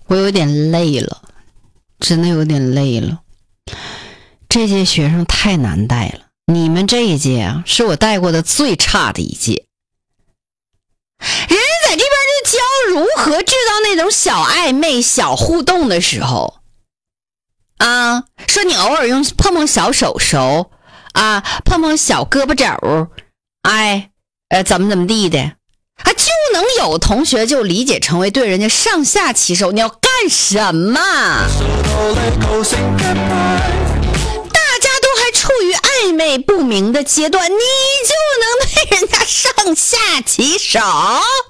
我有点累了，真的有点累了。这届学生太难带了，你们这一届啊，是我带过的最差的一届。人家在这边就教如何制造那种小暧昧、小互动的时候啊，说你偶尔用碰碰小手手啊，碰碰小胳膊肘，哎，怎么地的啊，就能有同学就理解成为对人家上下其手。你要干什么？大家都还处于暧昧不明的阶段，你就能对人家上下其手？